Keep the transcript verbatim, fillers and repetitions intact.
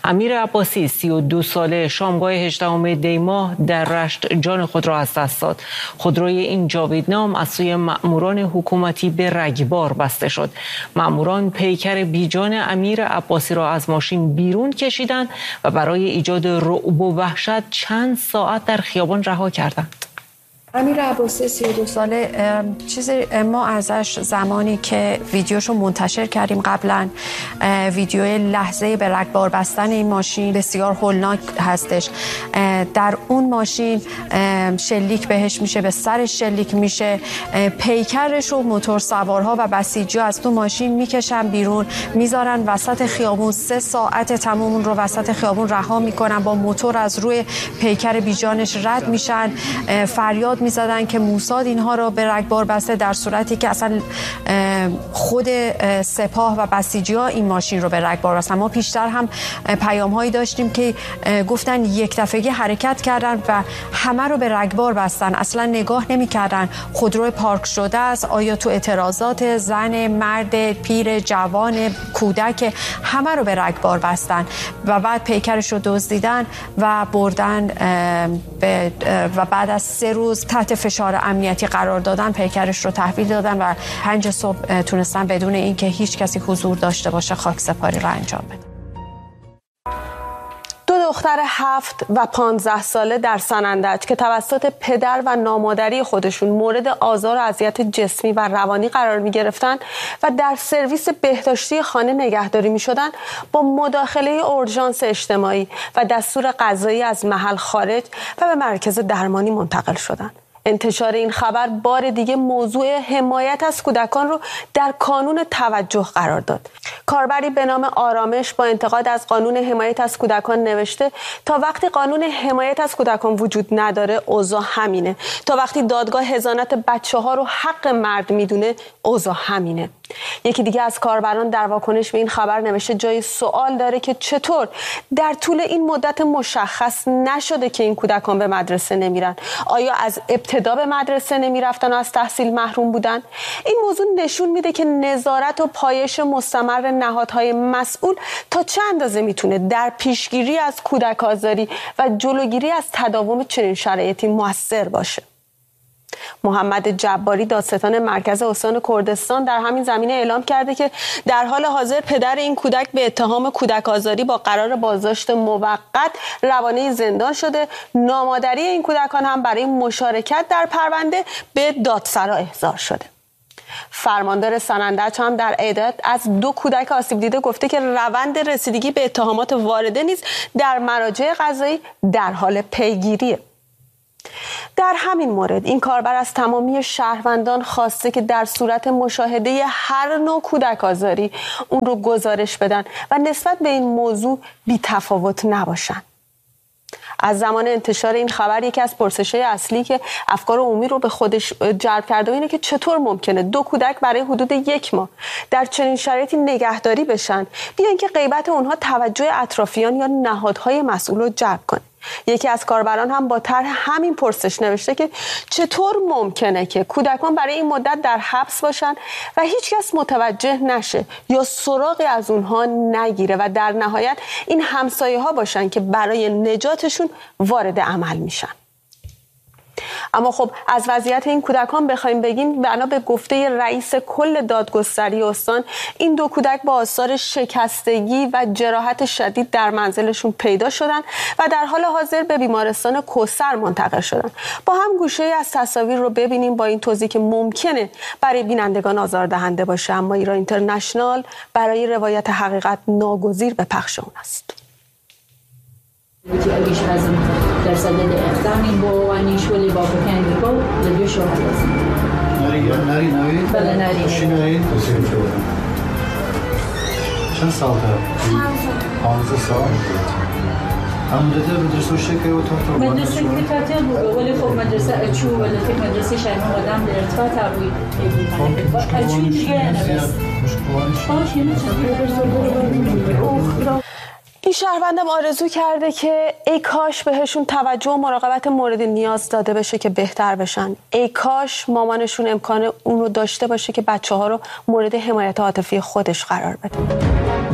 امیر عباسی سی و دو ساله شامگاه هجدهم دی ماه در رشت جان خود را از دست داد. خودروی این جاویدنام از سوی مأموران حکومتی به رگبار بسته شد. مأموران پیکر بیجان امیر عباسی را از ماشین بیرون کشیدند و برای ایجاد رعب و وحشت چند ساعت در خیابان رها کردند. امیر عباسی سی و دو ساله چیزی ما ازش زمانی که ویدیوشو منتشر کردیم قبلا، ویدیو لحظه به رگبار بستن این ماشین بسیار هولناک هستش. در اون ماشین شلیک بهش میشه، به سرش شلیک میشه، پیکرش و موتور سوارها و بسیجی از تو ماشین میکشن بیرون، میذارن وسط خیابون. سه ساعت تمام رو وسط خیابون رها میکنن، با موتور از روی پیکر بیجانش رد میشن، فریاد میزدن که موساد اینها رو به رگبار بسته، در صورتی که اصلا خود سپاه و بسیجی ها این ماشین رو به رگبار بستن. ما پیشتر هم پیام هایی داشتیم که گفتن یک دفعه حرکت کردن و همه رو به رگبار بستن، اصلا نگاه نمی کردن خودرو پارک شده است، آیا تو اعتراضات زن، مرد، پیر، جوان، کودک، همه رو به رگبار بستن و بعد پیکرش رو دزدیدن و بردن به و بعد از سه روز تحت فشار امنیتی قرار دادن، پیکرش رو تحویل دادن و پنج صبح تونستن بدون اینکه هیچ کسی حضور داشته باشه خاک سپاری رو انجام بدن. دو دختر هفت و پانزده ساله در سنندج که توسط پدر و نامادری خودشون مورد آزار و اذیت جسمی و روانی قرار می گرفتن و در سرویس بهداشتی خانه نگهداری می شدن، با مداخله اورژانس اجتماعی و دستور قضایی از محل خارج و به مرکز درمانی منتقل شدند. انتشار این خبر بار دیگه موضوع حمایت از کودکان رو در کانون توجه قرار داد. کاربری به نام آرامش با انتقاد از قانون حمایت از کودکان نوشته تا وقتی قانون حمایت از کودکان وجود نداره اوضاع همینه، تا وقتی دادگاه حضانت بچه ها رو حق مرد میدونه اوضاع همینه. یکی دیگه از کاربران در واکنش به این خبر نوشته جای سوال داره که چطور در طول این مدت مشخص نشده که این کودکان به مدرسه نمیرن؟ آیا از ابتدا به مدرسه نمیرفتن و از تحصیل محروم بودن؟ این موضوع نشون میده که نظارت و پایش مستمر نهادهای مسئول تا چه اندازه میتونه در پیشگیری از کودک آزاری و جلوگیری از تداوم چنین شرایطی موثر باشه. محمد جباری دادستان مرکز استان کردستان در همین زمینه اعلام کرده که در حال حاضر پدر این کودک به اتهام کودک آزاری با قرار بازداشت موقت روانه زندان شده. نامادری این کودکان هم برای مشارکت در پرونده به دادسرا احضار شده. فرماندار سنندج هم در عدت از دو کودک آسیب دیده گفته که روند رسیدگی به اتهامات وارده نیز در مراجع قضایی در حال پیگیریه. در همین مورد این کاربر از تمامی شهروندان خواسته که در صورت مشاهده هر نوع کودک آزاری اون رو گزارش بدن و نسبت به این موضوع بی تفاوت نباشن. از زمان انتشار این خبر یکی از پرسش‌های اصلی که افکار عمومی رو به خودش جلب کرده اینه که چطور ممکنه دو کودک برای حدود یک ماه در چنین شرایطی نگهداری بشن بیان که غیبت اونها توجه اطرافیان یا نهادهای مسئول رو جلب کنه. یکی از کاربران هم با طرح همین پرسش نوشته که چطور ممکنه که کودکان برای این مدت در حبس باشن و هیچ کس متوجه نشه یا سراغی از اونها نگیره و در نهایت این همسایه ها باشن که برای نجاتشون وارد عمل میشن. اما خب از وضعیت این کودکان بخوایم بگیم، بنا به گفته رئیس کل دادگستری استان، این دو کودک با آثار شکستگی و جراحت شدید در منزلشون پیدا شدن و در حال حاضر به بیمارستان کوثر منتقل شدن. با هم گوشه از تصاویر رو ببینیم با این توضیح که ممکنه برای بینندگان آزاردهنده باشه، اما ایران اینترنشنال برای روایت حقیقت ناگزیر به پخش اون است. در صدد اقدامی با انیشولی با پکندیکو لدو شهر هستیم. نری نری نری؟ بله نری. خوشی نری؟ چند سال داره؟ پانزده سال. همونده مدرسه و شکل و تا تا مدرسه که تعطیل بود ولی خب مدرسه اچو ولی که مدرسه شهرمان آدم در ارتفاع تابوی بود. اچو دیگه نبست. باشه نه. این شهروندم آرزو کرده که ای کاش بهشون توجه و مراقبت مورد نیاز داده بشه که بهتر بشن. ای کاش مامانشون امکان اون رو داشته باشه که بچه ها رو مورد حمایت عاطفی خودش قرار بده.